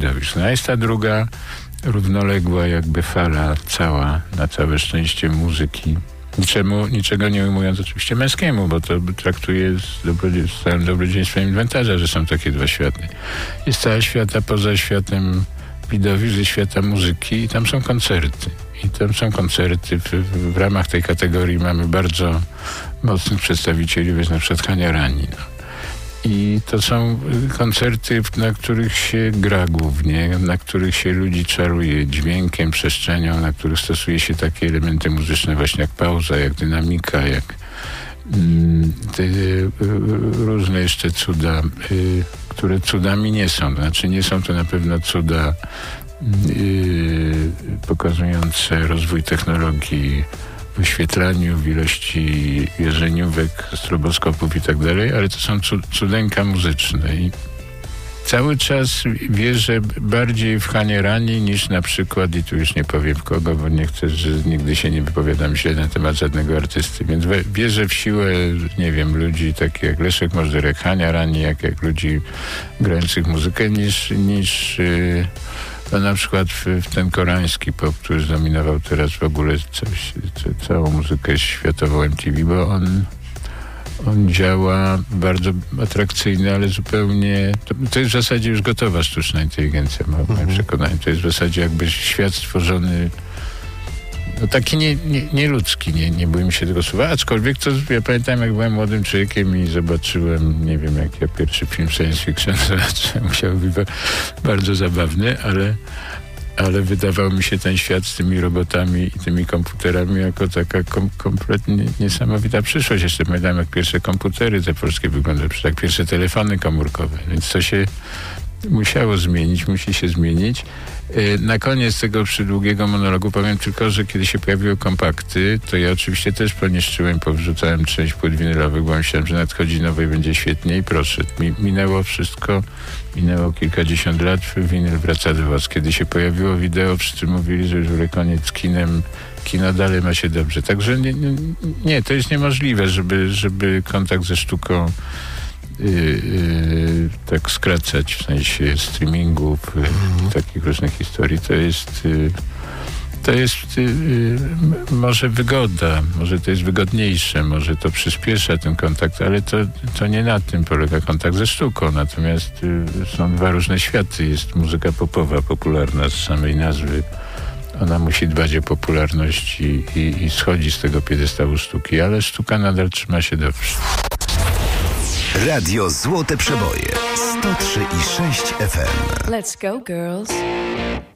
widowisk. No a jest ta druga, równoległa jakby fala cała, na całe szczęście muzyki. Niczego nie ujmując oczywiście męskiemu, bo to traktuje z całym dobrodziejstwem inwentarza, że są takie dwa światy. Jest cała świata poza światem widowisk, ze świata muzyki i tam są koncerty. I tam są koncerty. W ramach tej kategorii mamy bardzo mocnych przedstawicieli, więc na przykład Hania Rani. No. I to są koncerty, na których się gra głównie, na których się ludzi czaruje dźwiękiem, przestrzenią, na których stosuje się takie elementy muzyczne właśnie jak pauza, jak dynamika, jak te różne jeszcze cuda, które cudami nie są. Znaczy nie są to na pewno cuda pokazujące rozwój technologii w wyświetlaniu, w ilości jarzeniówek, stroboskopów i tak dalej, ale to są cudeńka muzyczne i cały czas wierzę bardziej w Hanię Rani niż na przykład, i tu już nie powiem w kogo, bo nie chcę, że nigdy się nie wypowiadam źle na temat żadnego artysty, więc wierzę w siłę, nie wiem, ludzi takich jak Leszek Możdżerek, Hania Rani, jak ludzi grających muzykę, niż no na przykład w ten koreański pop, który zdominował teraz w ogóle całą muzykę światową MTV, bo on działa bardzo atrakcyjny, ale zupełnie... To jest w zasadzie już gotowa sztuczna inteligencja, moim przekonaniem. To jest w zasadzie jakby świat stworzony no taki nieludzki, nie bójmy się tego słowa, aczkolwiek to ja pamiętam, jak byłem młodym człowiekiem i zobaczyłem, nie wiem, jak ja pierwszy film science fiction zobaczyłem, musiał być bardzo zabawny, ale wydawał mi się ten świat z tymi robotami i tymi komputerami jako taka kompletnie niesamowita przyszłość. Jeszcze pamiętam, jak pierwsze komputery te polskie wyglądały, jak pierwsze telefony komórkowe, więc to się musiało zmienić, musi się zmienić. Na koniec tego przydługiego monologu powiem tylko, że kiedy się pojawiły kompakty, to ja oczywiście też poniszczyłem, powrzucałem część płyt winylowych, bo myślałem, że nadchodzi nowy i będzie świetnie i proszę. Minęło wszystko, minęło kilkadziesiąt lat, winyl wraca do was. Kiedy się pojawiło wideo, wszyscy mówili, że już koniec z kinem, kino dalej ma się dobrze. Także nie, to jest niemożliwe, żeby kontakt ze sztuką tak skracać, w sensie streamingów, takich różnych historii. To jest może wygoda, może to jest wygodniejsze, może to przyspiesza ten kontakt, ale to nie na tym polega kontakt ze sztuką. Natomiast są dwa różne światy. Jest muzyka popowa, popularna z samej nazwy. Ona musi dbać o popularność i schodzi z tego piedestału sztuki, ale sztuka nadal trzyma się dobrze. Radio Złote Przeboje 103,6 FM. Let's go, girls.